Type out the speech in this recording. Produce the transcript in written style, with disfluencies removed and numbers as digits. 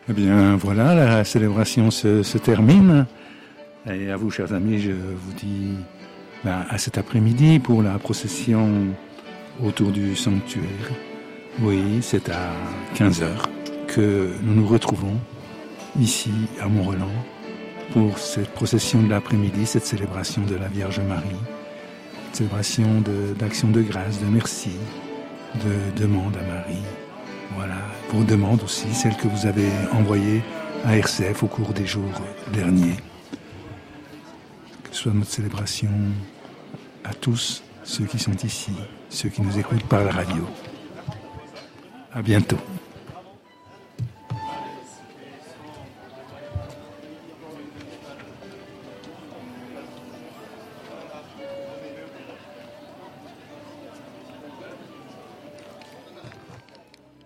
Eh bien voilà, la célébration se termine. Et à vous, chers amis, je vous dis à cet après-midi pour la procession autour du sanctuaire. Oui, c'est à 15h que nous nous retrouvons ici à Mont-Roland pour cette procession de l'après-midi, cette célébration de la Vierge Marie, célébration d'action de grâce, de merci, de demande à Marie. Voilà, vos demandes aussi, celles que vous avez envoyées à RCF au cours des jours derniers. Que ce soit notre célébration à tous ceux qui sont ici, ceux qui nous écoutent par la radio. À bientôt.